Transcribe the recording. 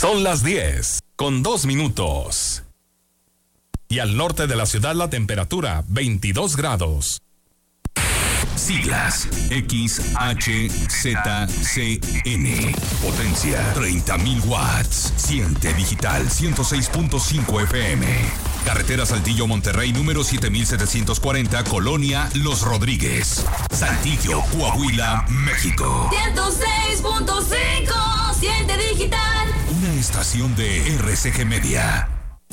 Son las 10:02. Y al norte de la ciudad la temperatura 22 grados. Siglas XHZCN. Potencia 30.000 watts. Siente digital 106.5 FM. Carretera Saltillo Monterrey número 7740, Colonia Los Rodríguez. Saltillo, Coahuila, México. 106.5. Siente digital. Una estación de RCG Media.